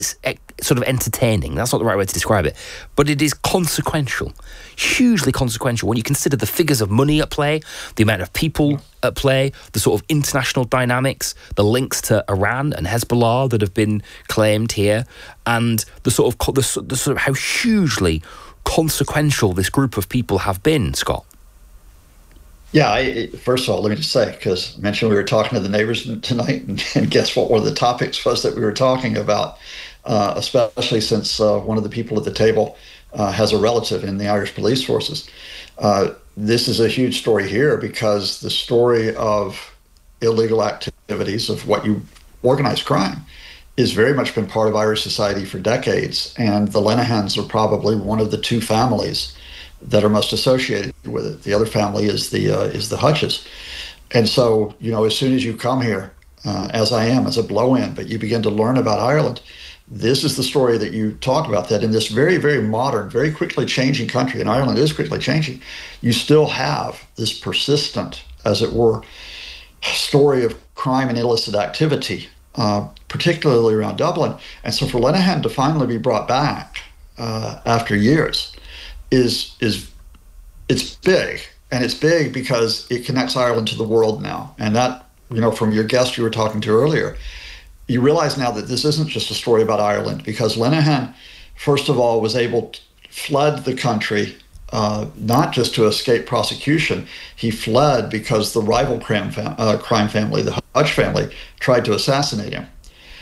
sort of entertaining. That's not the right way to describe it. But it is consequential, hugely consequential when you consider the figures of money at play, the amount of people at play, the sort of international dynamics, the links to Iran and Hezbollah that have been claimed here, and the sort of how hugely consequential this group of people have been, Scott. Yeah, first of all, let me just say, because I mentioned we were talking to the neighbors tonight, and guess what one of the topics was that we were talking about, especially since one of the people at the table has a relative in the Irish police forces. This is a huge story here because the story of illegal activities, of what you organized crime, has very much been part of Irish society for decades, and the Lenahans are probably one of the two families that are most associated with it. The other family is the Hutches. And so, as soon as you come here, as I am, as a blow-in, but you begin to learn about Ireland, this is the story that you talk about, that in this very, very modern, very quickly changing country, and Ireland is quickly changing, you still have this persistent, as it were, story of crime and illicit activity, particularly around Dublin. And so for Lenahan to finally be brought back after years, it's big, and it's big because it connects Ireland to the world now. And that, from your guest you were talking to earlier, you realize now that this isn't just a story about Ireland, because Lenahan, first of all, was able to flood the country, not just to escape prosecution. He fled because the rival crime family, the Hutch family, tried to assassinate him.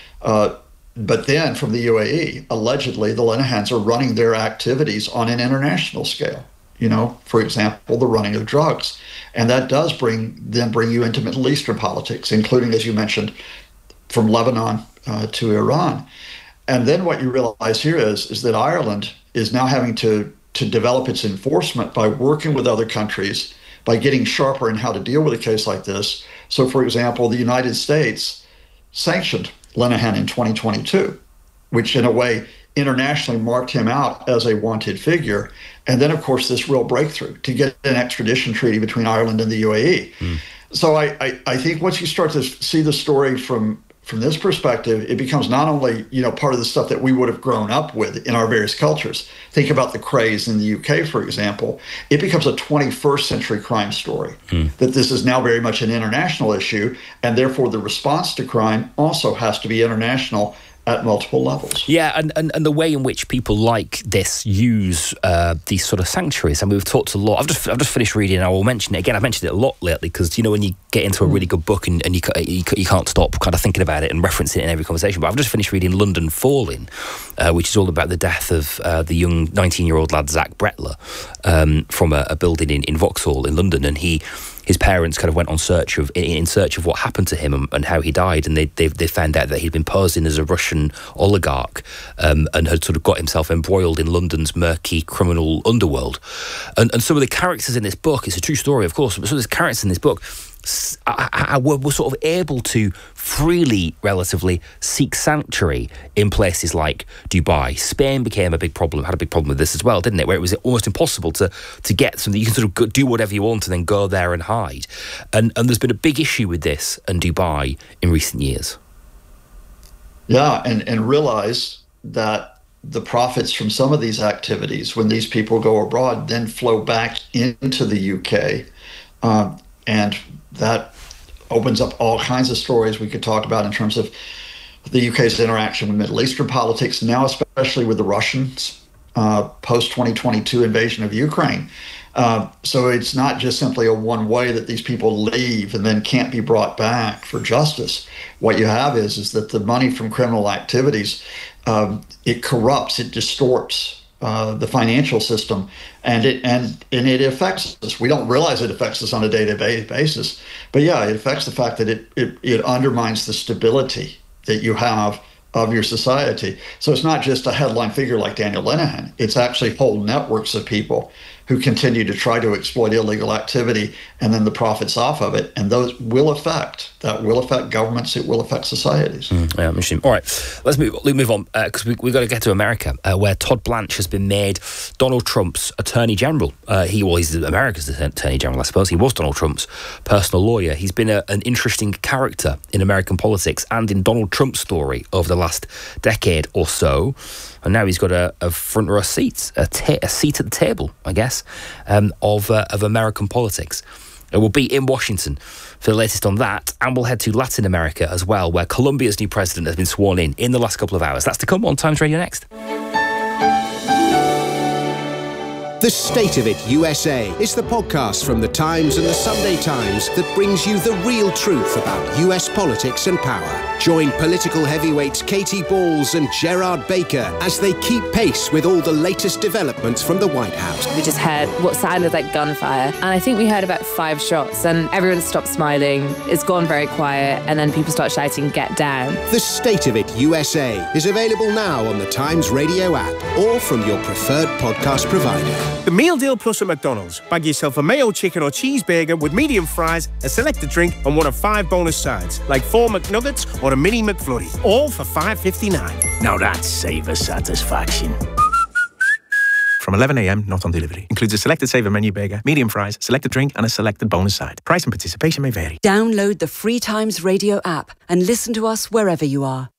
But then from the UAE, allegedly, the Lenahans are running their activities on an international scale. For example, the running of drugs. And that does bring you into Middle Eastern politics, including, as you mentioned, from Lebanon to Iran. And then what you realize here is that Ireland is now having to develop its enforcement by working with other countries, by getting sharper in how to deal with a case like this. So, for example, the United States sanctioned Lenahan in 2022, which in a way internationally marked him out as a wanted figure. And then, of course, this real breakthrough to get an extradition treaty between Ireland and the UAE. So I think once you start to see the story from this perspective, it becomes not only, part of the stuff that we would have grown up with in our various cultures. Think about the craze in the UK, for example. It becomes a 21st century crime story, that this is now very much an international issue, and therefore the response to crime also has to be international at multiple levels. Yeah, and the way in which people like this use these sort of sanctuaries. And we've talked a lot. I've just finished reading, and I will mention it again. I've mentioned it a lot lately because, when you get into a really good book and you can't stop kind of thinking about it and referencing it in every conversation. But I've just finished reading London Falling, which is all about the death of the young 19-year-old lad, Zach Bretler, from a building in Vauxhall in London. And his parents kind of went in search of what happened to him and how he died, and they found out that he'd been posing as a Russian oligarch and had sort of got himself embroiled in London's murky criminal underworld. And some of the characters in this book, it's a true story, of course, but some of the characters in this book were sort of able to freely, relatively, seek sanctuary in places like Dubai. Spain had a big problem with this as well, didn't it? Where it was almost impossible to get something. You can sort of do whatever you want and then go there and hide. And there's been a big issue with this and Dubai in recent years. Yeah, and realize that the profits from some of these activities, when these people go abroad, then flow back into the UK. And that opens up all kinds of stories we could talk about in terms of the UK's interaction with Middle Eastern politics, now especially with the Russians, post-2022 invasion of Ukraine. So it's not just simply a one way that these people leave and then can't be brought back for justice. What you have is that the money from criminal activities, it corrupts, it distorts the financial system, and it affects us. We don't realize it affects us on a day-to-day basis, but yeah, it affects the fact that it undermines the stability that you have of your society. So it's not just a headline figure like Daniel Lenahan. It's actually whole networks of people who continue to try to exploit illegal activity and then the profits off of it. And that will affect governments, it will affect societies. Yeah, interesting. All right, let's move on, because we've got to get to America, where Todd Blanche has been made Donald Trump's Attorney General. He's America's Attorney General, I suppose. He was Donald Trump's personal lawyer. He's been an interesting character in American politics and in Donald Trump's story over the last decade or so. And now he's got a front row seat, a seat at the table, I guess, of American politics. We'll be in Washington for the latest on that, and we'll head to Latin America as well, where Colombia's new president has been sworn in the last couple of hours. That's to come on Times Radio next. The State of It USA is the podcast from The Times and The Sunday Times that brings you the real truth about US politics and power. Join political heavyweights Katie Balls and Gerard Baker as they keep pace with all the latest developments from the White House. We just heard what sounded like gunfire, and I think we heard about 5 shots, and everyone stopped smiling. It's gone very quiet, and then people start shouting, "Get down." The State of It USA is available now on the Times Radio app or from your preferred podcast provider. The Meal Deal Plus at McDonald's. Bag yourself a mayo chicken or cheeseburger with medium fries, a selected drink, and one of 5 bonus sides, like 4 McNuggets or a mini McFlurry, all for $5.59. Now that's saver satisfaction. From 11 a.m, not on delivery. Includes a selected saver menu burger, medium fries, selected drink, and a selected bonus side. Price and participation may vary. Download the free Times Radio app and listen to us wherever you are.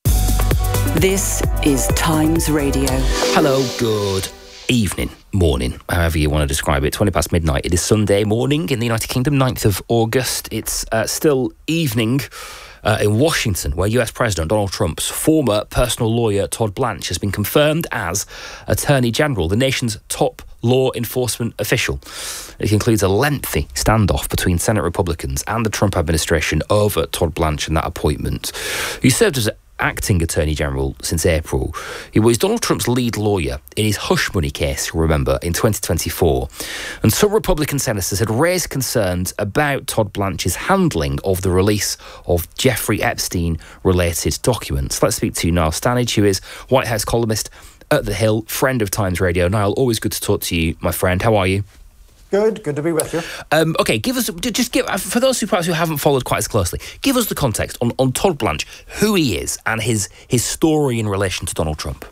This is Times Radio. Hello, good evening, morning, however you want to describe it. 20 past midnight. It is Sunday morning in the United Kingdom, 9th of August. It's still evening in Washington, where US President Donald Trump's former personal lawyer Todd Blanche has been confirmed as Attorney General, the nation's top law enforcement official. It includes a lengthy standoff between Senate Republicans and the Trump administration over Todd Blanche and that appointment. He served as acting Attorney General since April. He was Donald Trump's lead lawyer in his hush money case, remember, in 2024. And some Republican senators had raised concerns about Todd Blanche's handling of the release of Jeffrey Epstein-related documents. Let's speak to Niall Stanage, who is White House columnist at The Hill, friend of Times Radio. Niall, always good to talk to you, my friend. How are you? Good to be with you. Okay, give for those who perhaps who haven't followed quite as closely, give us the context on Todd Blanche, who he is, and his story in relation to Donald Trump.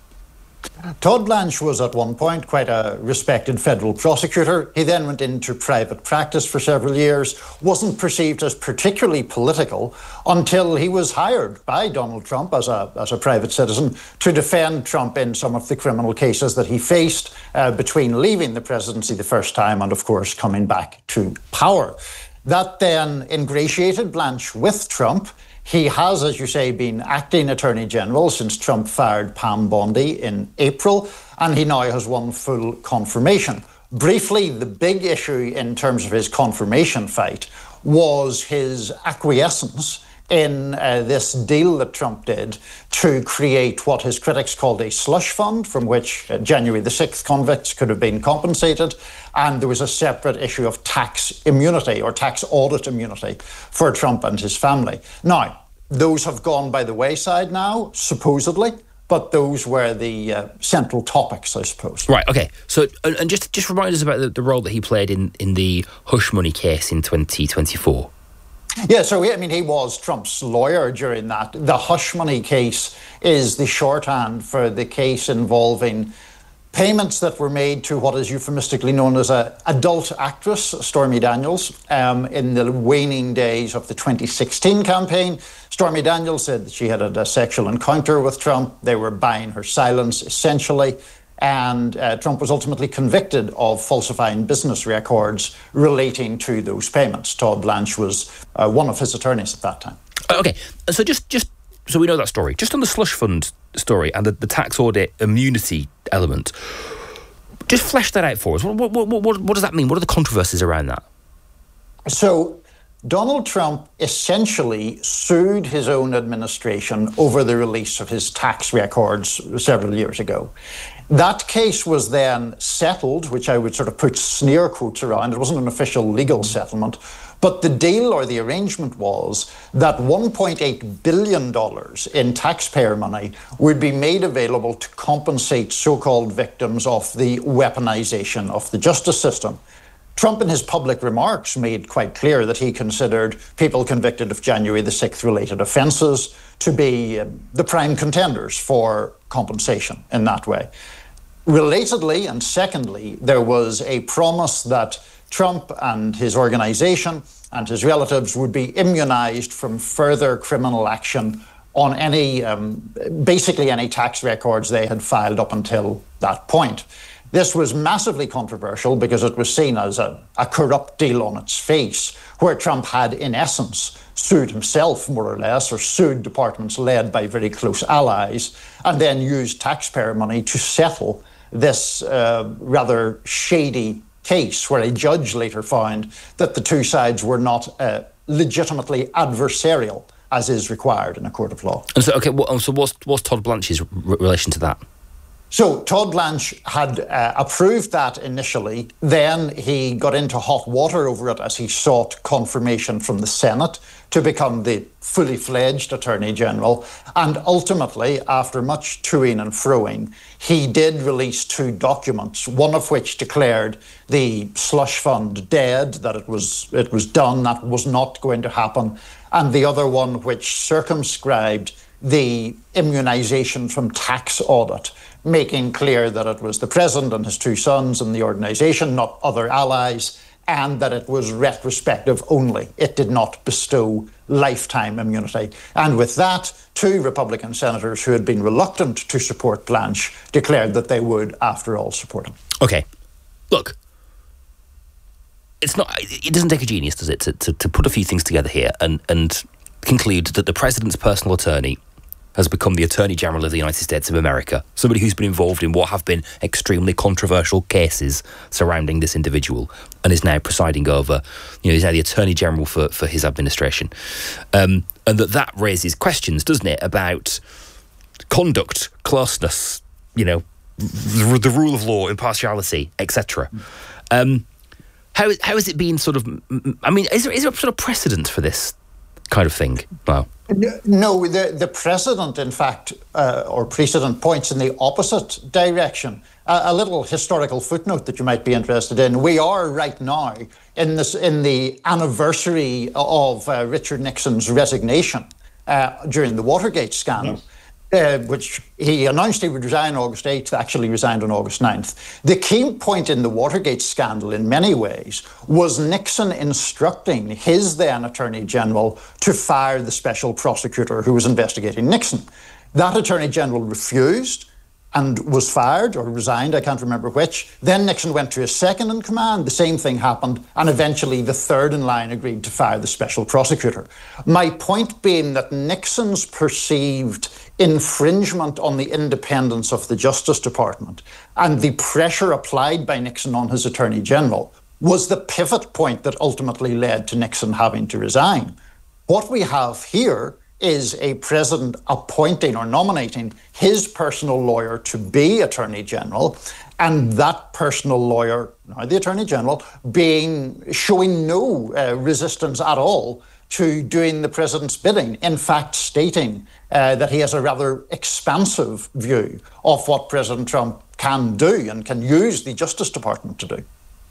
Todd Blanche was at one point quite a respected federal prosecutor. He then went into private practice for several years, wasn't perceived as particularly political until he was hired by Donald Trump as a private citizen to defend Trump in some of the criminal cases that he faced between leaving the presidency the first time and, of course, coming back to power. That then ingratiated Blanche with Trump. He has, as you say, been acting Attorney General since Trump fired Pam Bondi in April, and he now has won full confirmation. Briefly, the big issue in terms of his confirmation fight was his acquiescence in this deal that Trump did to create what his critics called a slush fund, from which January the 6th convicts could have been compensated. And there was a separate issue of tax immunity or tax audit immunity for Trump and his family. Now, those have gone by the wayside now, supposedly, but those were the central topics, I suppose. Right, okay. So, and just remind us about the role that he played in the hush money case in 2024. Yeah, so he was Trump's lawyer during that. The hush money case is the shorthand for the case involving payments that were made to what is euphemistically known as an adult actress, Stormy Daniels, in the waning days of the 2016 campaign. Stormy Daniels said that she had a sexual encounter with Trump. They were buying her silence, essentially. And Trump was ultimately convicted of falsifying business records relating to those payments. Todd Blanche was one of his attorneys at that time. Okay, so just so we know that story, just on the slush fund story and the tax audit immunity element, just flesh that out for us. What does that mean? What are the controversies around that? So Donald Trump essentially sued his own administration over the release of his tax records several years ago. That case was then settled, which I would sort of put sneer quotes around. It wasn't an official legal settlement. But the deal or the arrangement was that $1.8 billion in taxpayer money would be made available to compensate so-called victims of the weaponization of the justice system. Trump, in his public remarks, made quite clear that he considered people convicted of January the 6th related offences to be the prime contenders for compensation in that way. Relatedly, and secondly, there was a promise that Trump and his organization and his relatives would be immunized from further criminal action on any, basically any tax records they had filed up until that point. This was massively controversial because it was seen as a corrupt deal on its face, where Trump had, in essence, sued himself, more or less, or sued departments led by very close allies, and then used taxpayer money to settle this rather shady case, where a judge later found that the two sides were not legitimately adversarial, as is required in a court of law. And so, okay, so what's Todd Blanche's relation to that? So Todd Blanche had approved that initially. Then he got into hot water over it as he sought confirmation from the Senate to become the fully fledged Attorney General. And ultimately, after much toing and froing, he did release two documents, one of which declared the slush fund dead, that it was done, that was not going to happen, and the other one which circumscribed the immunization from tax audit, making clear that it was the president and his two sons and the organization, not other allies, and that it was retrospective only. It did not bestow lifetime immunity. And with that, two Republican senators who had been reluctant to support Blanche declared that they would, after all, support him. Okay. Look, it doesn't take a genius, does it, to put a few things together here and conclude that the president's personal attorney has become the Attorney General of the United States of America, somebody who's been involved in what have been extremely controversial cases surrounding this individual, and is now presiding over, he's now the Attorney General for his administration. And that raises questions, doesn't it, about conduct, closeness, the rule of law, impartiality, etc. How is it being sort of... I mean, is there a sort of precedent for this kind of thing? Wow. No, the precedent, in fact, or precedent points in the opposite direction. A little historical footnote that you might be interested in. We are right now in the anniversary of Richard Nixon's resignation during the Watergate scandal. Yes. Which he announced he would resign August 8th, actually resigned on August 9th. The key point in the Watergate scandal, in many ways, was Nixon instructing his then Attorney General to fire the special prosecutor who was investigating Nixon. That Attorney General refused and was fired or resigned, I can't remember which. Then Nixon went to his second in command, the same thing happened, and eventually the third in line agreed to fire the special prosecutor. My point being that Nixon's perceived infringement on the independence of the Justice Department and the pressure applied by Nixon on his Attorney General was the pivot point that ultimately led to Nixon having to resign. What we have here is a president appointing or nominating his personal lawyer to be Attorney General, and that personal lawyer, now the Attorney General, showing no resistance at all to doing the president's bidding, in fact stating that he has a rather expansive view of what President Trump can do and can use the Justice Department to do.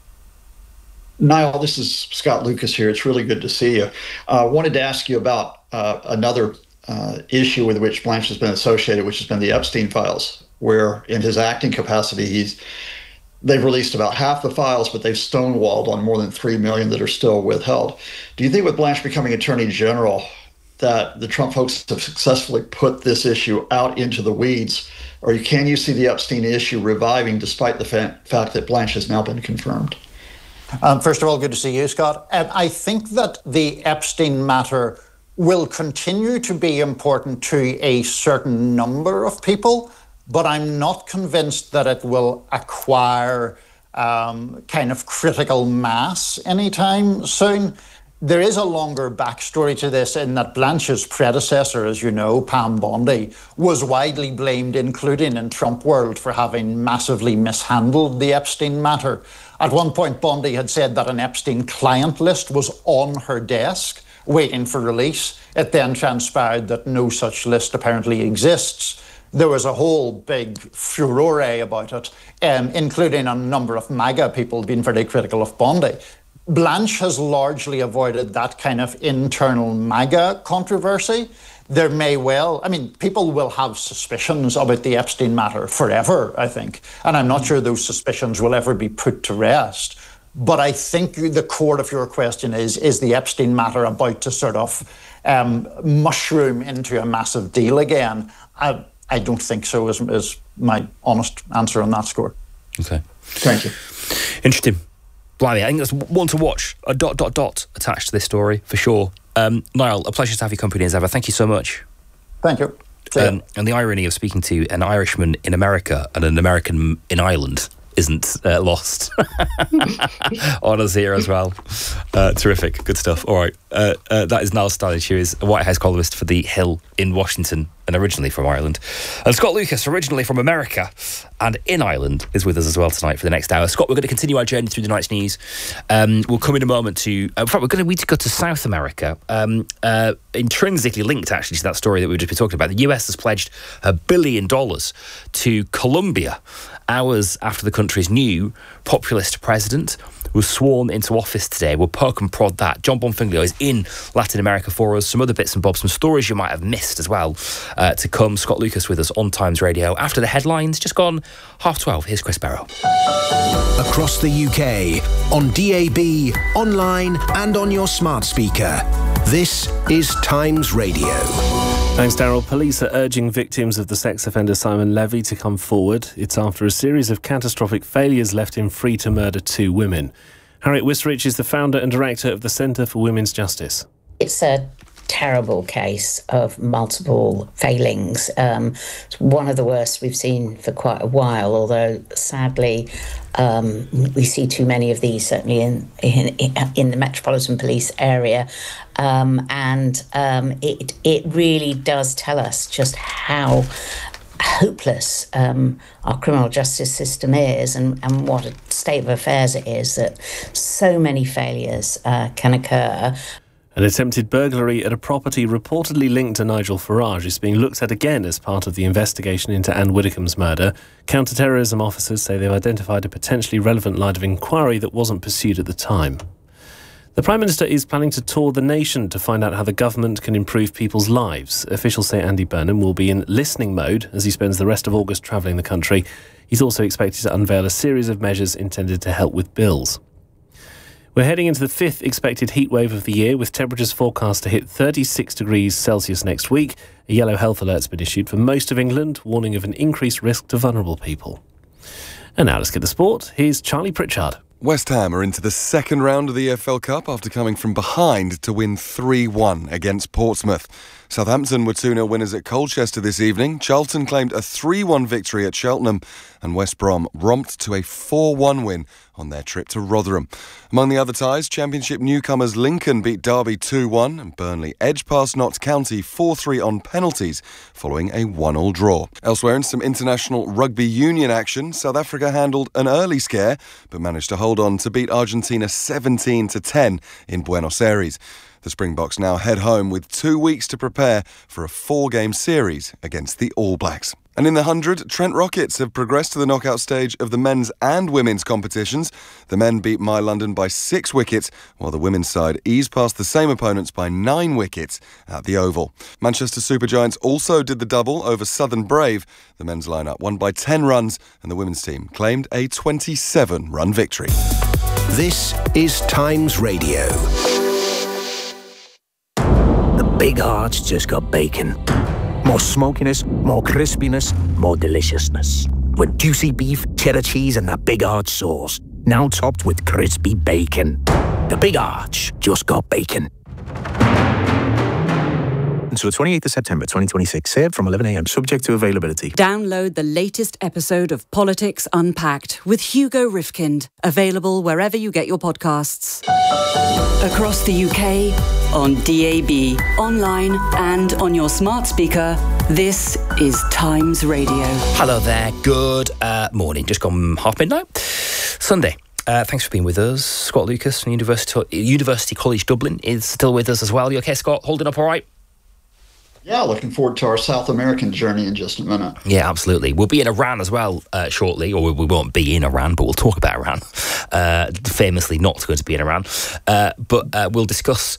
Niall, this is Scott Lucas here. It's really good to see you. I wanted to ask you about another issue with which Blanche has been associated, which has been the Epstein files, where in his acting capacity, they've released about half the files, but they've stonewalled on more than 3 million that are still withheld. Do you think with Blanche becoming Attorney General that the Trump folks have successfully put this issue out into the weeds, or can you see the Epstein issue reviving despite the fact that Blanche has now been confirmed? First of all, good to see you, Scott. I think that the Epstein matter will continue to be important to a certain number of people, but I'm not convinced that it will acquire kind of critical mass anytime soon. There is a longer backstory to this in that Blanche's predecessor, as you know, Pam Bondi, was widely blamed, including in Trump world, for having massively mishandled the Epstein matter. At one point, Bondi had said that an Epstein client list was on her desk, waiting for release. It then transpired that no such list apparently exists. There was a whole big furore about it, including a number of MAGA people being very critical of Bondi. Blanche has largely avoided that kind of internal MAGA controversy. There may well, people will have suspicions about the Epstein matter forever, I think. And I'm not sure those suspicions will ever be put to rest. But I think the core of your question is the Epstein matter about to sort of mushroom into a massive deal again? I don't think so, is my honest answer on that score. Okay. Thank you. Interesting. Blimey, I think there's one to watch, a ... attached to this story, for sure. Niall, a pleasure to have your company as ever. Thank you so much. Thank you. And the irony of speaking to an Irishman in America and an American in Ireland isn't lost on us here as well. Terrific. Good stuff. All right. That is Niall Standage, who is a White House columnist for The Hill in Washington and originally from Ireland. And Scott Lucas, originally from America and in Ireland, is with us as well tonight for the next hour. Scott, we're going to continue our journey through the night's news. We'll come in a moment to... in fact, we're going to need to go to South America. Intrinsically linked, actually, to that story that we've just been talking about. The US has pledged $1 billion to Colombia hours after the country's new populist president was sworn into office today. We'll poke and prod that. John Bonfiglio is in Latin America for us. Some other bits and bobs, some stories you might have missed as well to come. Scott Lucas with us on Times Radio. After the headlines, just gone 12:30. Here's Chris Barrow. Across the UK, on DAB, online and on your smart speaker. This is Times Radio. Thanks, Daryl. Police are urging victims of the sex offender Simon Levy to come forward. It's after a series of catastrophic failures left him free to murder 2 women. Harriet Wisrich is the founder and director of the Centre for Women's Justice. It's a terrible case of multiple failings. It's one of the worst we've seen for quite a while, although sadly we see too many of these, certainly in the Metropolitan Police area. It really does tell us just how hopeless our criminal justice system is and what a state of affairs it is that so many failures can occur. An attempted burglary at a property reportedly linked to Nigel Farage is being looked at again as part of the investigation into Anne Widdecombe's murder. Counter-terrorism officers say they've identified a potentially relevant line of inquiry that wasn't pursued at the time. The Prime Minister is planning to tour the nation to find out how the government can improve people's lives. Officials say Andy Burnham will be in listening mode as he spends the rest of August travelling the country. He's also expected to unveil a series of measures intended to help with bills. We're heading into the 5th expected heatwave of the year, with temperatures forecast to hit 36 degrees Celsius next week. A yellow health alert's been issued for most of England, warning of an increased risk to vulnerable people. And now let's get the sport. Here's Charlie Pritchard. West Ham are into the second round of the EFL Cup after coming from behind to win 3-1 against Portsmouth. Southampton were 2-0 winners at Colchester this evening. Charlton claimed a 3-1 victory at Cheltenham, and West Brom romped to a 4-1 win on their trip to Rotherham. Among the other ties, Championship newcomers Lincoln beat Derby 2-1 and Burnley edged past Notts County 4-3 on penalties following a 1-1 draw. Elsewhere in some international rugby union action, South Africa handled an early scare but managed to hold on to beat Argentina 17-10 in Buenos Aires. The Springboks now head home with 2 weeks to prepare for a 4-game series against the All Blacks. And in the 100, Trent Rockets have progressed to the knockout stage of the men's and women's competitions. The men beat My London by 6 wickets, while the women's side eased past the same opponents by 9 wickets at the Oval. Manchester Supergiants also did the double over Southern Brave. The men's lineup won by 10 runs, and the women's team claimed a 27-run victory. This is Times Radio. The Big Arch just got bacon. More smokiness, more crispiness, more deliciousness. With juicy beef, cheddar cheese and that Big Arch sauce. Now topped with crispy bacon. The Big Arch just got bacon. until the 28th of September 2026. Served from 11 a.m. subject to availability. Download the latest episode of Politics Unpacked with Hugo Rifkind, available wherever you get your podcasts. Across the UK, on DAB, online and on your smart speaker, this is Times Radio. Hello there, good morning. Just gone half midnight. Sunday. Thanks for being with us. Scott Lucas from University College Dublin is still with us as well. You okay, Scott? Holding up all right? Yeah, looking forward to our South American journey in just a minute. Yeah, absolutely. We'll be in Iran as well shortly, or we won't be in Iran, but we'll talk about Iran. Famously not going to be in Iran. But we'll discuss...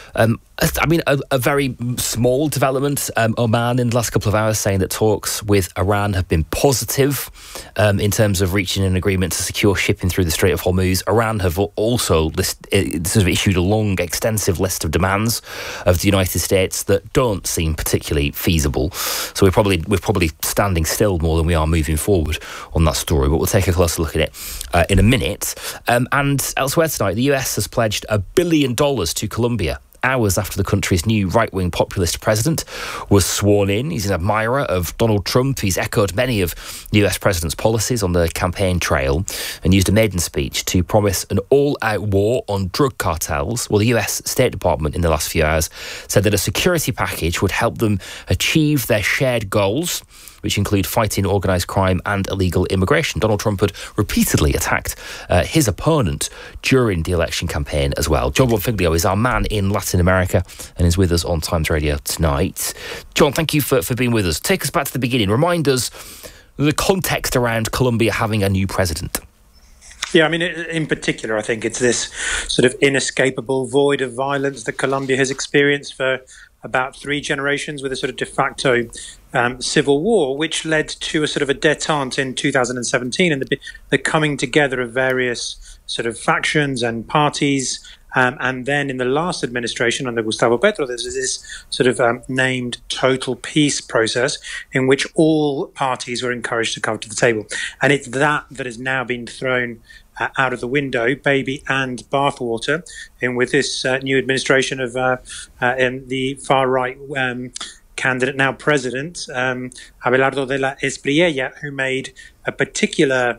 a very small development. Oman in the last couple of hours saying that talks with Iran have been positive in terms of reaching an agreement to secure shipping through the Strait of Hormuz. Iran have also issued a long, extensive list of demands of the United States that don't seem particularly feasible. So we're probably standing still more than we are moving forward on that story. But we'll take a closer look at it in a minute. And elsewhere tonight, the US has pledged $1 billion to Colombia, hours after the country's new right-wing populist president was sworn in. He's an admirer of Donald Trump. He's echoed many of the US president's policies on the campaign trail and used a maiden speech to promise an all-out war on drug cartels. Well, the US State Department in the last few hours said that a security package would help them achieve their shared goals, which include fighting organised crime and illegal immigration. Donald Trump had repeatedly attacked his opponent during the election campaign as well. John Bonfiglio is our man in Latin America and is with us on Times Radio tonight. John, thank you for being with us. Take us back to the beginning. Remind us the context around Colombia having a new president. Yeah, I mean, in particular, I think it's this sort of inescapable void of violence that Colombia has experienced for about 3 generations, with a sort of de facto civil war, which led to a sort of a détente in 2017 and the coming together of various sort of factions and parties. And then in the last administration under Gustavo Petro, there's this sort of named total peace process in which all parties were encouraged to come to the table. And it's that has now been thrown out of the window, baby and bathwater, and with this new administration of in the far-right candidate, now president, Abelardo de la Espriella, who made a particular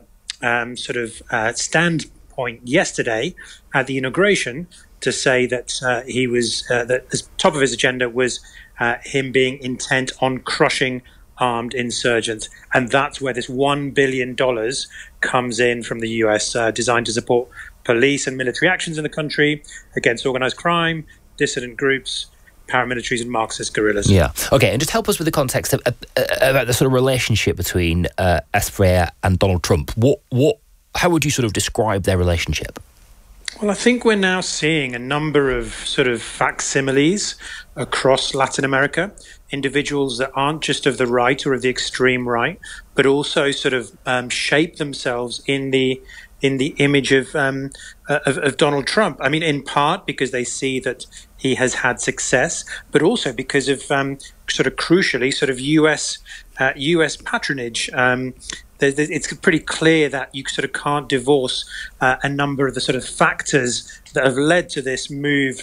standpoint yesterday at the inauguration to say that he was that the top of his agenda was him being intent on crushing armed insurgents, and that's where this $1 billion comes in from the US, designed to support police and military actions in the country against organized crime, dissident groups, paramilitaries and Marxist guerrillas. Yeah. Okay, and just help us with the context of, about the sort of relationship between Espriella and Donald Trump. How would you sort of describe their relationship? Well, I think we're now seeing a number of sort of facsimiles across Latin America, individuals that aren't just of the right or of the extreme right, but also sort of shape themselves in the image of Donald Trump. I mean, in part because they see that he has had success, but also because of sort of crucially sort of US patronage. It's pretty clear that you sort of can't divorce a number of the sort of factors that have led to this move,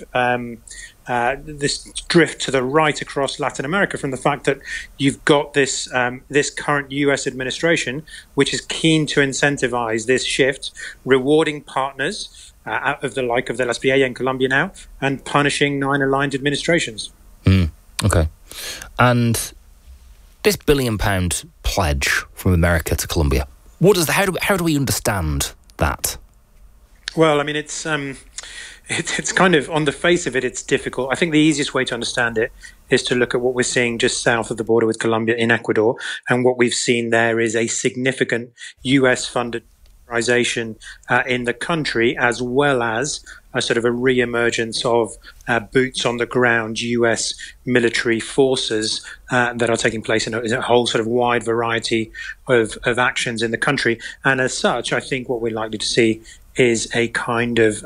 this drift to the right across Latin America, from the fact that you've got this this current US administration, which is keen to incentivize this shift, rewarding partners of the like of the La Espriella in Colombia now, and punishing non-aligned administrations. Okay. And this £1 billion pledge from America to Colombia, how do we understand that? Well, I mean, it's kind of, on the face of it, it's difficult. I think the easiest way to understand it is to look at what we're seeing just south of the border with Colombia in Ecuador. And what we've seen there is a significant US-funded militarization in the country, as well as a sort of a re-emergence of boots on the ground US military forces that are taking place in a whole sort of wide variety of actions in the country. And as such, I think what we're likely to see is a kind of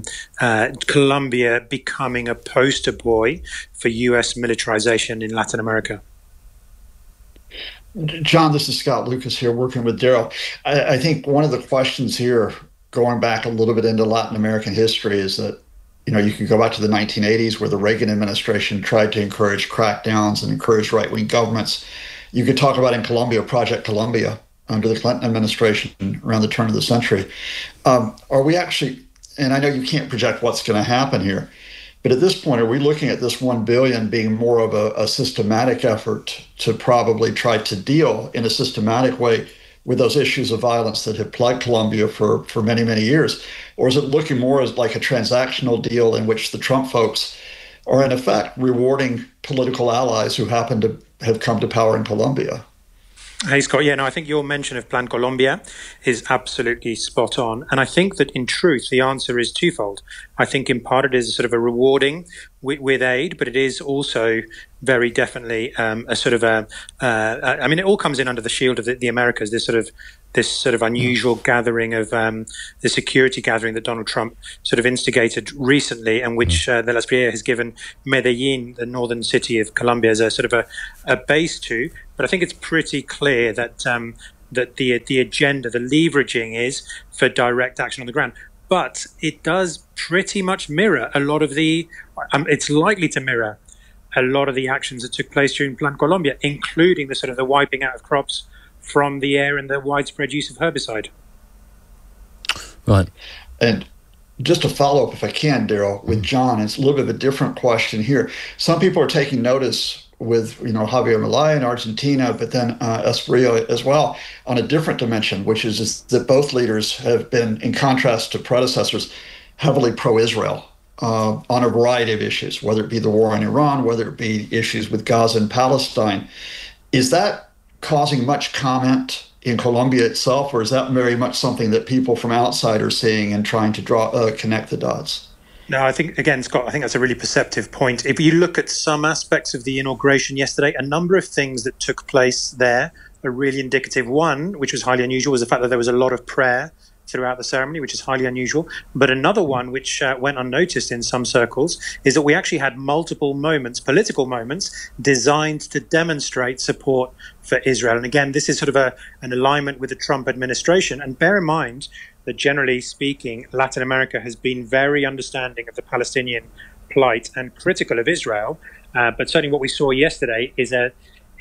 Colombia becoming a poster boy for US militarization in Latin America. John, this is Scott Lucas here, working with Daryl. I think one of the questions here, going back a little bit into Latin American history, is that, You can go back to the 1980s where the Reagan administration tried to encourage crackdowns and encourage right-wing governments. You could talk about in Colombia, Project Colombia, under the Clinton administration around the turn of the century. Are we actually, and I know you can't project what's going to happen here, but at this point, are we looking at this $1 billion being more of a systematic effort to probably try to deal in a systematic way with those issues of violence that have plagued Colombia for many, many years? Or is it looking more as like a transactional deal in which the Trump folks are in effect rewarding political allies who happen to have come to power in Colombia? Hey, Scott. Yeah, no, I think your mention of Plan Colombia is absolutely spot on. And I think that in truth, the answer is twofold. I think in part it is sort of a rewarding with aid, but it is also very definitely a sort of I mean, it all comes in under the shield of the Americas, this sort of unusual gathering of the security gathering that Donald Trump sort of instigated recently, and which de la Espriella has given Medellin, the northern city of Colombia, as a sort of a base to. But I think it's pretty clear that that the agenda, the leveraging, is for direct action on the ground. But it does pretty much mirror a lot of it's likely to mirror a lot of the actions that took place during Plan Colombia, including the sort of the wiping out of crops from the air and the widespread use of herbicide. Right. And just to follow up, if I can, Daryl, with John, it's a little bit of a different question here. Some people are taking notice with, Javier Milei in Argentina, but then Espriella as well, on a different dimension, which is that both leaders have been, in contrast to predecessors, heavily pro-Israel on a variety of issues, whether it be the war in Iran, whether it be issues with Gaza and Palestine. Is that causing much comment in Colombia itself, or is that very much something that people from outside are seeing and trying to connect the dots? No, I think, again, Scott, I think that's a really perceptive point. If you look at some aspects of the inauguration yesterday, a number of things that took place there are really indicative. One, which was highly unusual, was the fact that there was a lot of prayer throughout the ceremony, which is highly unusual. But another one, which went unnoticed in some circles, is that we actually had multiple moments, political moments, designed to demonstrate support for Israel. And again, this is sort of an alignment with the Trump administration. And bear in mind that generally speaking, Latin America has been very understanding of the Palestinian plight and critical of Israel. But certainly what we saw yesterday is a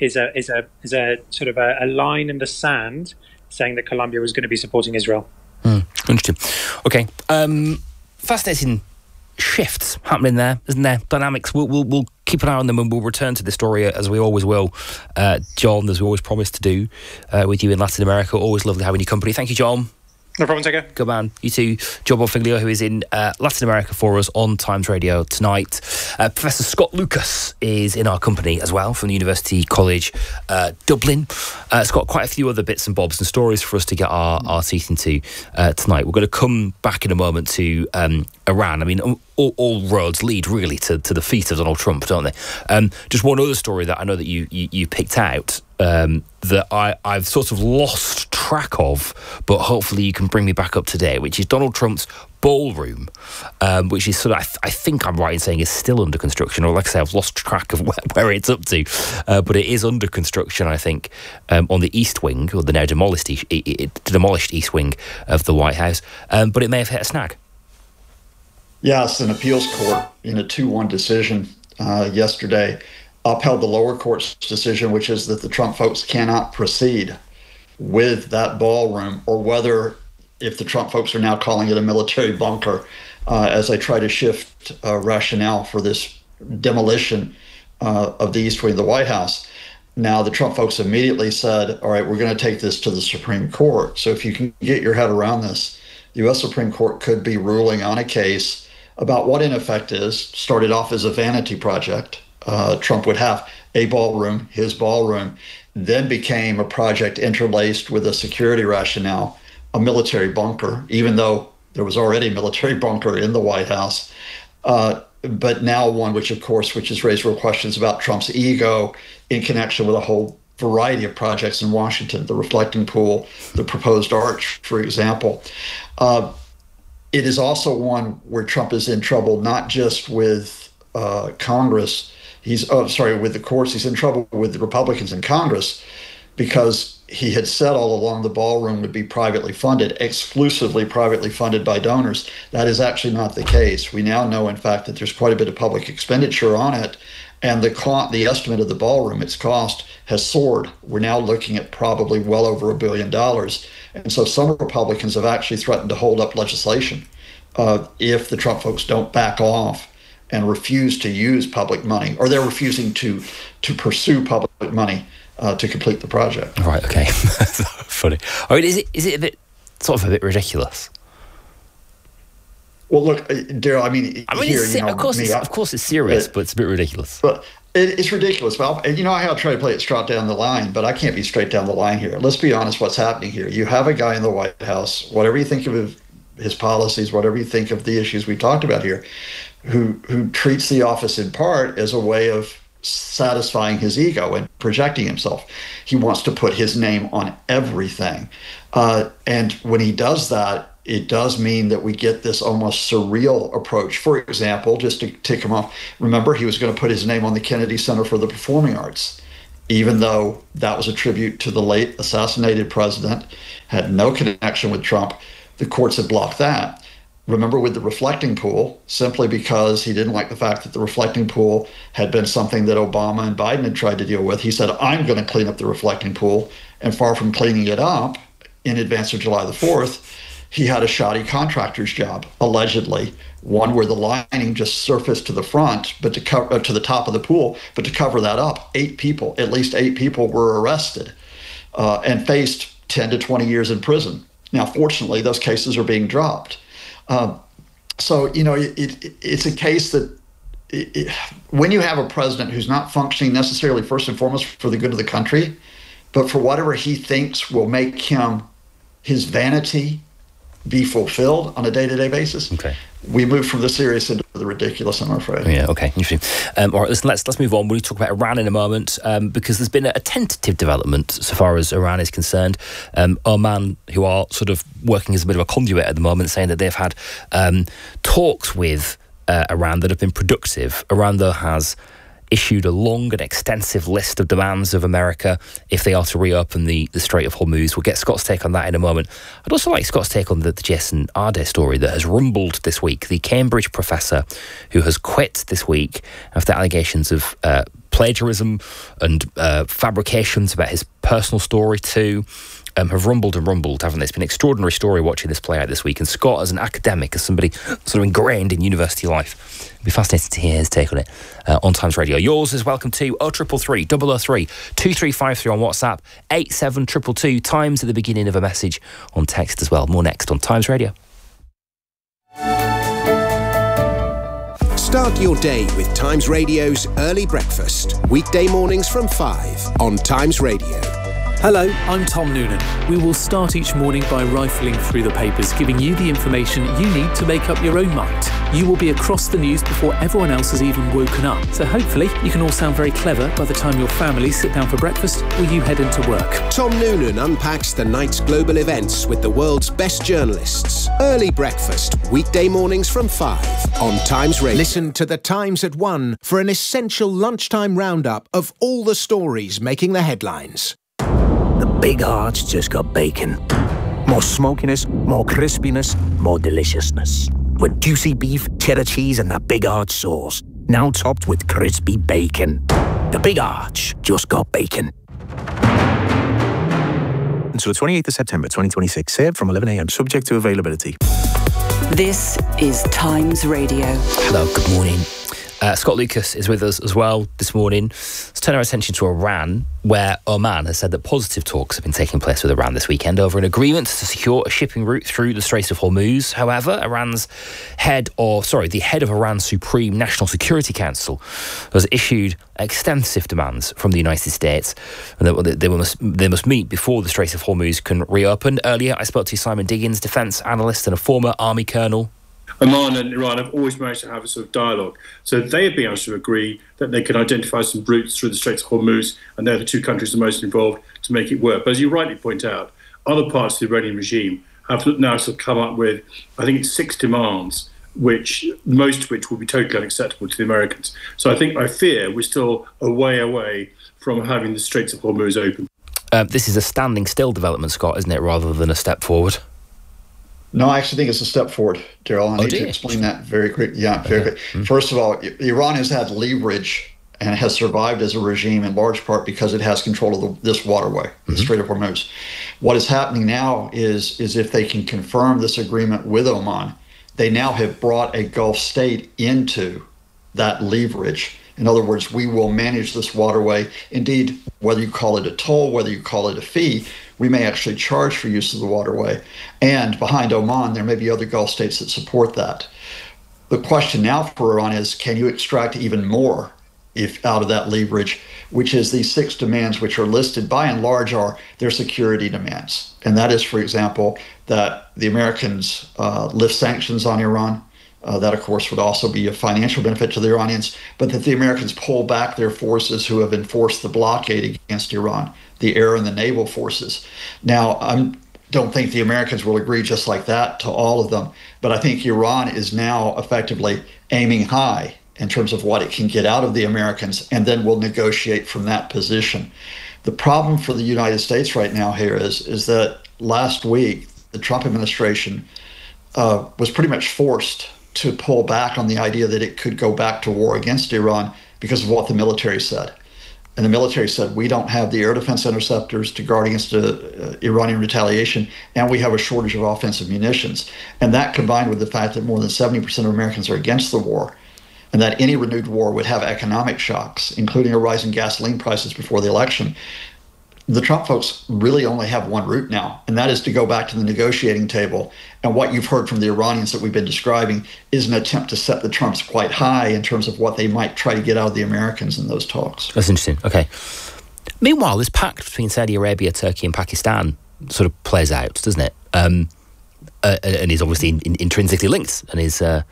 sort of a line in the sand saying that Colombia was going to be supporting Israel. Interesting. Okay. Fascinating shifts happening there, isn't there? Dynamics. We'll keep an eye on them, and we'll return to the story as we always will, John, as we always promised to do with you in Latin America. Always lovely having your company. Thank you, John. No problem, Tiger. Good man. You too. John Bonfiglio, who is in Latin America for us on Times Radio tonight. Professor Scott Lucas is in our company as well from the University College Dublin. Scott, quite a few other bits and bobs and stories for us to get our teeth into tonight. We're going to come back in a moment to Iran. I mean, all roads lead really to the feet of Donald Trump, don't they? Just one other story that I know that you picked out that I've sort of lost track of, but hopefully you can bring me back up to date, which is Donald Trump's ballroom, which is sort of, I think I'm right in saying is still under construction, or like I say, I've lost track of where it's up to, but it is under construction, I think, on the east wing, or the now demolished east wing of the White House, but it may have hit a snag. Yes, an appeals court in a 2-1 decision yesterday upheld the lower court's decision, which is that the Trump folks cannot proceed with that ballroom, or whether, if the Trump folks are now calling it a military bunker, as they try to shift rationale for this demolition of the east wing of the White House. Now, the Trump folks immediately said, all right, we're going to take this to the Supreme Court. So if you can get your head around this, the U.S. Supreme Court could be ruling on a case about what, in effect, started off as a vanity project. Trump would have a ballroom, his ballroom, then became a project interlaced with a security rationale, a military bunker, even though there was already a military bunker in the White House. But now one which has raised real questions about Trump's ego in connection with a whole variety of projects in Washington, the reflecting pool, the proposed arch, for example. It is also one where Trump is in trouble, not just with Congress. With the courts. He's in trouble with the Republicans in Congress, because he had said all along the ballroom would be privately funded, exclusively privately funded by donors. That is actually not the case. We now know, in fact, that there's quite a bit of public expenditure on it, and the estimate of the ballroom, its cost, has soared. We're now looking at probably well over $1 billion. And so some Republicans have actually threatened to hold up legislation if the Trump folks don't back off and refuse to use public money, or they're refusing to pursue public money to complete the project. Right, okay. Funny. I mean, is it a bit, sort of a bit ridiculous? Well, look, Daryl, I mean here, it's, of course it's serious, but it's a bit ridiculous. But it's ridiculous. Well, I try to play it straight down the line, but I can't be straight down the line here. Let's be honest, what's happening here. You have a guy in the White House, whatever you think of his policies, whatever you think of the issues we talked about here, who treats the office in part as a way of satisfying his ego and projecting himself. He wants to put his name on everything. And when he does that, it does mean that we get this almost surreal approach. For example, just to tick him off, remember he was going to put his name on the Kennedy Center for the Performing Arts, even though that was a tribute to the late assassinated president, had no connection with Trump. The courts had blocked that. Remember with the reflecting pool, simply because he didn't like the fact that the reflecting pool had been something that Obama and Biden had tried to deal with, he said, I'm going to clean up the reflecting pool. And far from cleaning it up in advance of July the 4th, he had a shoddy contractor's job, allegedly, one where the lining just surfaced to the front, but to cover to the top of the pool. But to cover that up, at least eight people were arrested and faced 10 to 20 years in prison. Now, fortunately, those cases are being dropped. So it's a case that when you have a president who's not functioning necessarily first and foremost for the good of the country, but for whatever he thinks will make his vanity be fulfilled on a day-to-day basis. Okay. We move from the serious into the ridiculous, I'm afraid. Yeah, okay, interesting. All right, listen, let's move on. We'll talk about Iran in a moment because there's been a tentative development so far as Iran is concerned. Oman, who are sort of working as a bit of a conduit at the moment, saying that they've had talks with Iran that have been productive. Iran, though, has issued a long and extensive list of demands of America if they are to reopen the Strait of Hormuz. We'll get Scott's take on that in a moment. I'd also like Scott's take on the Jason Ardeh story that has rumbled this week. The Cambridge professor who has quit this week after allegations of plagiarism and fabrications about his personal story too. Have rumbled and rumbled, haven't they? It's been an extraordinary story watching this play out this week. And Scott, as an academic, as somebody sort of ingrained in university life, it'd be fascinating to hear his take on it on Times Radio. Yours is welcome to 0333 003 2353 on WhatsApp, 87222 Times at the beginning of a message on text as well. More next on Times Radio. Start your day with Times Radio's Early Breakfast. Weekday mornings from 5 on Times Radio. Hello, I'm Tom Noonan. We will start each morning by rifling through the papers, giving you the information you need to make up your own mind. You will be across the news before everyone else has even woken up. So hopefully you can all sound very clever by the time your family sit down for breakfast or you head into work. Tom Noonan unpacks the night's global events with the world's best journalists. Early Breakfast, weekday mornings from 5 on Times Radio. Listen to The Times at 1 for an essential lunchtime roundup of all the stories making the headlines. The big hearts just got bacon. More smokiness, more crispiness, more deliciousness. With juicy beef, cheddar cheese and that big arch sauce. Now topped with crispy bacon. The Big Arch just got bacon. Until the 28th of September 2026, served from 11 a.m, subject to availability. This is Times Radio. Hello, good morning. Scott Lucas is with us as well this morning. Let's turn our attention to Iran, where Oman has said that positive talks have been taking place with Iran this weekend over an agreement to secure a shipping route through the Strait of Hormuz. However, the head of Iran's Supreme National Security Council has issued extensive demands from the United States, and that they must meet before the Strait of Hormuz can reopen. Earlier, I spoke to Simon Diggins, defence analyst and a former army colonel. Oman and Iran have always managed to have a sort of dialogue. So they have been able to agree that they can identify some routes through the Straits of Hormuz, and they're the two countries the most involved to make it work. But as you rightly point out, other parts of the Iranian regime have now sort of come up with, I think it's 6 demands, most of which will be totally unacceptable to the Americans. So I fear we're still a way away from having the Straits of Hormuz open. This is a standing still development, Scott, isn't it, rather than a step forward? No, I actually think it's a step forward, Daryl. I need to explain that very quickly. Yeah, very quick. First of all, Iran has had leverage and has survived as a regime in large part because it has control of this waterway, the Strait of Hormuz. What is happening now is if they can confirm this agreement with Oman, they now have brought a Gulf state into that leverage. In other words, we will manage this waterway. Indeed, whether you call it a toll, whether you call it a fee, we may actually charge for use of the waterway. And behind Oman, there may be other Gulf states that support that. The question now for Iran is, can you extract even more out of that leverage, which is these 6 demands, which are listed by and large are their security demands. And that is, for example, that the Americans lift sanctions on Iran. That, of course, would also be a financial benefit to the Iranians, but that the Americans pull back their forces who have enforced the blockade against Iran, the air and the naval forces. Now, I don't think the Americans will agree just like that to all of them, but I think Iran is now effectively aiming high in terms of what it can get out of the Americans, and then will negotiate from that position. The problem for the United States right now here is that last week, the Trump administration was pretty much forced to pull back on the idea that it could go back to war against Iran because of what the military said. And the military said, we don't have the air defense interceptors to guard against Iranian retaliation, and we have a shortage of offensive munitions. And that, combined with the fact that more than 70% of Americans are against the war, and that any renewed war would have economic shocks, including a rise in gasoline prices before the election, the Trump folks really only have one route now, and that is to go back to the negotiating table. And what you've heard from the Iranians that we've been describing is an attempt to set the Trumps quite high in terms of what they might try to get out of the Americans in those talks. That's interesting. Okay. Meanwhile, this pact between Saudi Arabia, Turkey and Pakistan sort of plays out, doesn't it? And is obviously intrinsically linked and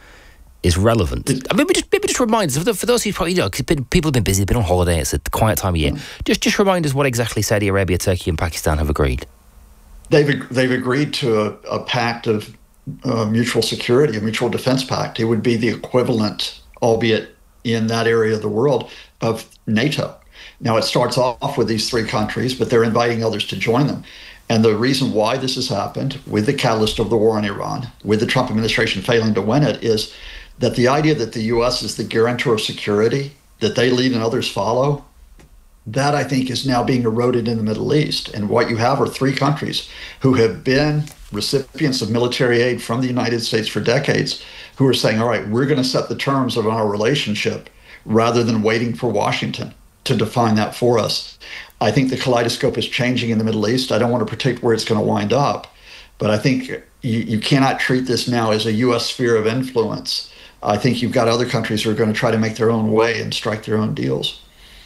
is relevant. Maybe just remind us, for those who probably, people have been busy, they've been on holiday, it's a quiet time of year. Just remind us what exactly Saudi Arabia, Turkey and Pakistan have agreed. They've agreed to a pact of mutual security, a mutual defense pact. It would be the equivalent, albeit in that area of the world, of NATO. Now, it starts off with these 3 countries, but they're inviting others to join them. And the reason why this has happened, with the catalyst of the war on Iran, with the Trump administration failing to win it, is that the idea that the U.S. is the guarantor of security, that they lead and others follow, that I think is now being eroded in the Middle East. And what you have are 3 countries who have been recipients of military aid from the United States for decades, who are saying, all right, we're going to set the terms of our relationship rather than waiting for Washington to define that for us. I think the kaleidoscope is changing in the Middle East. I don't want to predict where it's going to wind up, but I think you cannot treat this now as a U.S. sphere of influence. I think you've got other countries who are going to try to make their own way and strike their own deals.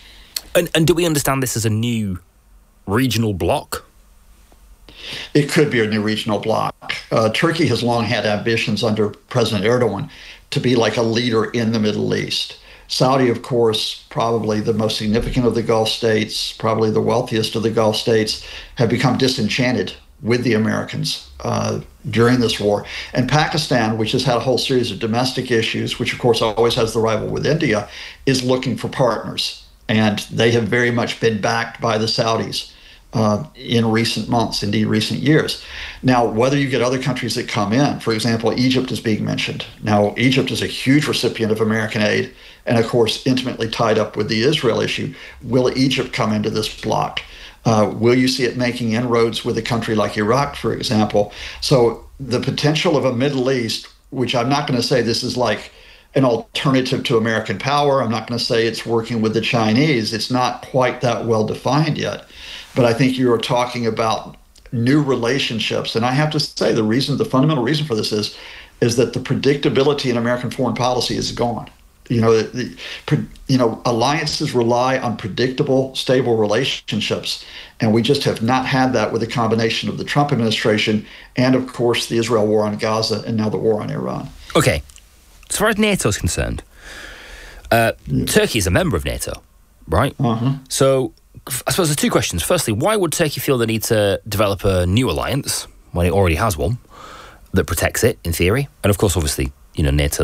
And do we understand this as a new regional bloc? It could be a new regional bloc. Turkey has long had ambitions under President Erdogan to be like a leader in the Middle East. Saudi, of course, probably the most significant of the Gulf states, probably the wealthiest of the Gulf states, have become disenchanted with the Americans during this war. And Pakistan, which has had a whole series of domestic issues, which of course always has the rival with India, is looking for partners. And they have very much been backed by the Saudis in recent months, indeed recent years. Now, whether you get other countries that come in, for example, Egypt is being mentioned. Now, Egypt is a huge recipient of American aid and, of course, intimately tied up with the Israel issue. Will Egypt come into this bloc? Will you see it making inroads with a country like Iraq, for example? So the potential of a Middle East, which I'm not going to say this is like an alternative to American power. I'm not going to say it's working with the Chinese. It's not quite that well defined yet. But I think you are talking about new relationships. And I have to say the fundamental reason for this is that the predictability in American foreign policy is gone. Alliances rely on predictable, stable relationships, and we just have not had that with the combination of the Trump administration and, of course, the Israel war on Gaza and now the war on Iran. Okay, as far as NATO is concerned, Turkey is a member of NATO, right? So I suppose there's 2 questions. Firstly, why would Turkey feel the need to develop a new alliance when it already has one that protects it, in theory? And of course, obviously, NATO's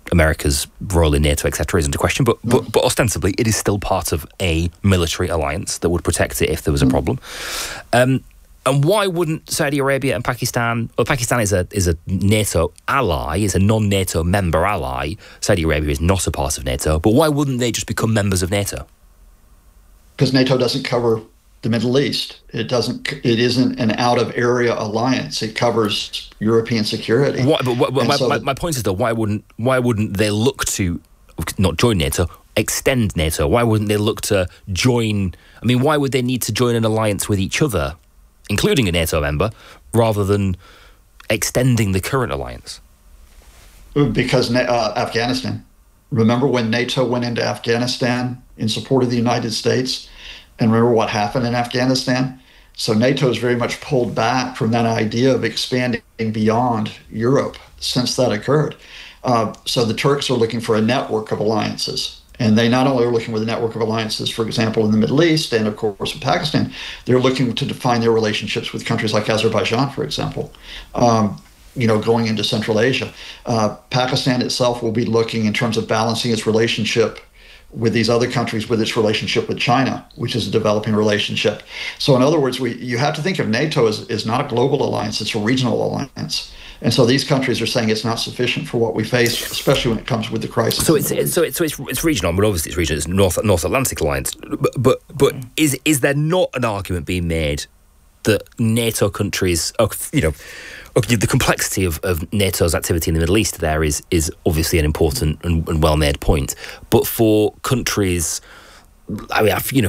America's role in NATO, etc., isn't a question, but ostensibly it is still part of a military alliance that would protect it if there was a problem. And why wouldn't Saudi Arabia and Pakistan? Well, Pakistan is a NATO ally, is a non-NATO member ally. Saudi Arabia is not a part of NATO, but why wouldn't they just become members of NATO? Because NATO doesn't cover the Middle East. It isn't an out-of-area alliance. It covers European security. My point is, though, why wouldn't they look to not join NATO, extend NATO? Why wouldn't they look to join? I mean, why would they need to join an alliance with each other, including a NATO member, rather than extending the current alliance? Because Afghanistan. Remember when NATO went into Afghanistan in support of the United States? And remember what happened in Afghanistan? So NATO has very much pulled back from that idea of expanding beyond Europe since that occurred. So the Turks are looking for a network of alliances. And they not only are looking for a network of alliances, for example, in the Middle East and, of course, in Pakistan, they're looking to define their relationships with countries like Azerbaijan, for example, going into Central Asia. Pakistan itself will be looking in terms of balancing its relationship with these other countries, with its relationship with China, which is a developing relationship. So in other words, you have to think of NATO as not a global alliance, it's a regional alliance. And so these countries are saying it's not sufficient for what we face, especially when it comes with the crisis. So it's regional, but obviously it's regional. It's North Atlantic Alliance. But is there not an argument being made that NATO countries, the complexity of NATO's activity in the Middle East there is obviously an important and well-made point. But for countries, I mean,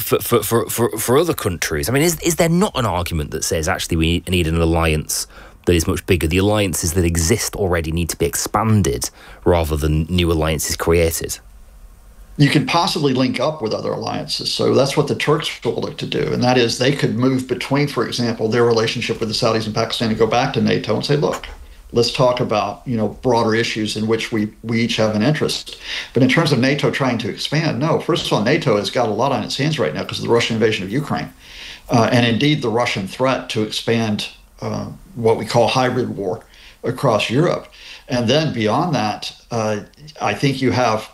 for other countries, I mean, is there not an argument that says actually we need an alliance that is much bigger? The alliances that exist already need to be expanded rather than new alliances created. You could possibly link up with other alliances. So that's what the Turks will look to do. And that is they could move between, for example, their relationship with the Saudis and Pakistan and go back to NATO and say, look, let's talk about, broader issues in which we each have an interest. But in terms of NATO trying to expand, no. First of all, NATO has got a lot on its hands right now because of the Russian invasion of Ukraine. And indeed, the Russian threat to expand what we call hybrid war across Europe. And then beyond that, I think you have...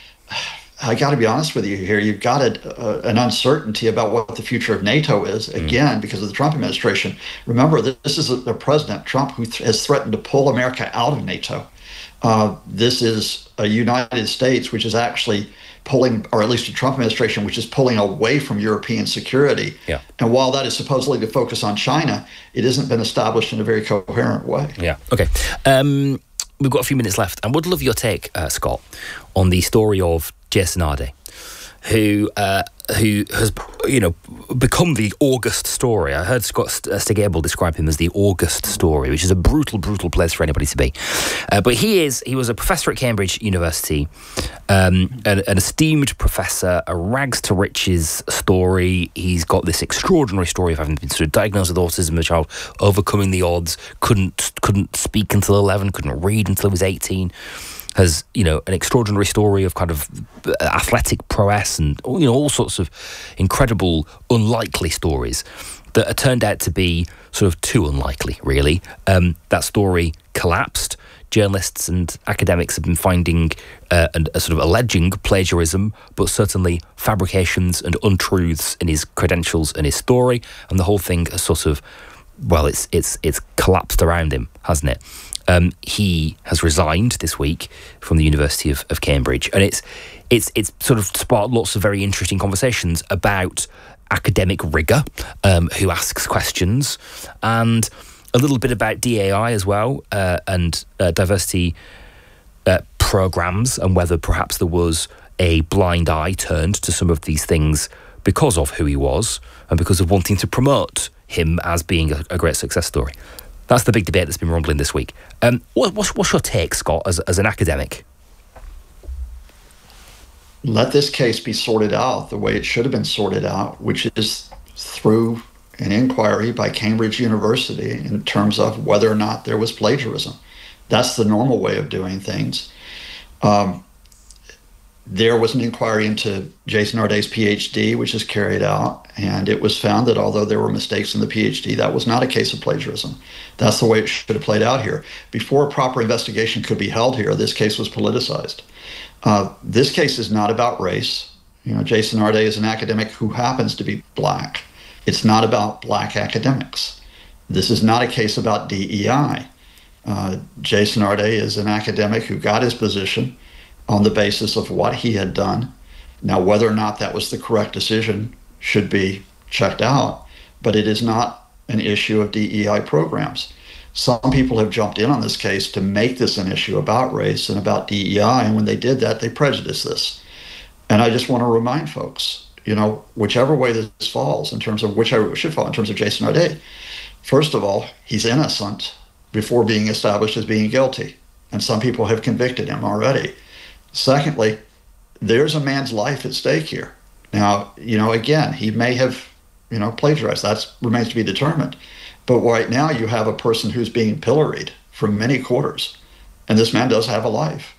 I got to be honest with you here. You've got an uncertainty about what the future of NATO is, again, because of the Trump administration. Remember, this is the President Trump who has threatened to pull America out of NATO. This is a United States which is actually pulling, or at least the Trump administration, which is pulling away from European security. Yeah. And while that is supposedly to focus on China, it hasn't been established in a very coherent way. Yeah. Okay. We've got a few minutes left, and would love your take, Scott, on the story of Jason Ardey, who has become the August story. I heard Scott Stigable describe him as the August story, which is a brutal place for anybody to be. But he was a professor at Cambridge University, an esteemed professor, a rags to riches story. He's got this extraordinary story of having been sort of diagnosed with autism as a child, overcoming the odds, couldn't speak until 11, couldn't read until he was 18. Has, an extraordinary story of kind of athletic prowess and, all sorts of incredible, unlikely stories that are turned out to be sort of too unlikely, really. That story collapsed. Journalists and academics have been finding and sort of alleging plagiarism, but certainly fabrications and untruths in his credentials and his story. And the whole thing has sort of, it's collapsed around him, hasn't it? He has resigned this week from the University of Cambridge, and it's sort of sparked lots of very interesting conversations about academic rigour, who asks questions, and a little bit about DAI as well, and diversity programmes, and whether perhaps there was a blind eye turned to some of these things because of who he was and because of wanting to promote him as being a great success story. That's the big debate that's been rumbling this week. What's your take, Scott, as an academic? Let this case be sorted out the way it should have been sorted out, which is through an inquiry by Cambridge University in terms of whether or not there was plagiarism. That's the normal way of doing things. There was an inquiry into Jason Arday's PhD, which is carried out, and it was found that although there were mistakes in the PhD, that was not a case of plagiarism. That's the way it should have played out here. Before a proper investigation could be held here, this case was politicized. This case is not about race. Jason Arday is an academic who happens to be black. It's not about black academics. This is not a case about DEI. Jason Arday is an academic who got his position on the basis of what he had done. Now, whether or not that was the correct decision should be checked out, but it is not an issue of DEI programs. Some people have jumped in on this case to make this an issue about race and about DEI, and when they did that, they prejudiced this. And I just want to remind folks, whichever way this falls, in terms of whichever it should fall in terms of Jason Arday, first of all, he's innocent before being established as being guilty, and some people have convicted him already. Secondly, there's a man's life at stake here. Now, again, he may have, plagiarized. That remains to be determined. But right now you have a person who's being pilloried for many quarters, and this man does have a life.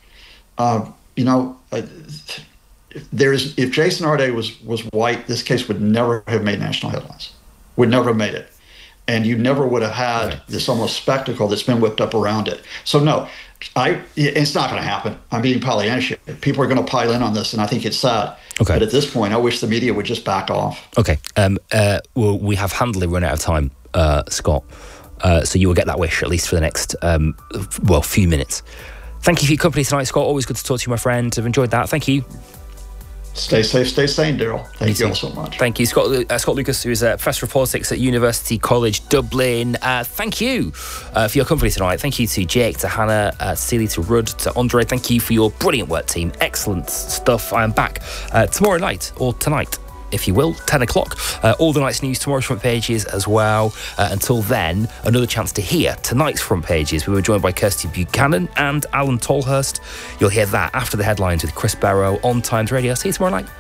If Jason Arday was white, this case would never have made national headlines. Would never have made it. And you never would have had this almost spectacle that's been whipped up around it. So no, it's not going to happen. I'm being Pollyannish. People are going to pile in on this, and I think it's sad. Okay. But at this point, I wish the media would just back off. Okay. Well, we have handily run out of time, Scott. So you will get that wish, at least for the next, few minutes. Thank you for your company tonight, Scott. Always good to talk to you, my friend. I've enjoyed that. Thank you. Stay safe, stay sane, Daryl. Thank you all so much. Thank you, Scott Lucas, who is a Professor of Politics at University College Dublin. Thank you for your company tonight. Thank you to Jake, to Hannah, Celie, to Rudd, to Andre. Thank you for your brilliant work, team. Excellent stuff. I am back tomorrow night, or tonight, if you will, 10 o'clock. All the night's news, tomorrow's front pages as well. Until then, another chance to hear tonight's front pages. We were joined by Kirsty Buchanan and Alan Tolhurst. You'll hear that after the headlines with Chris Barrow on Times Radio. See you tomorrow night.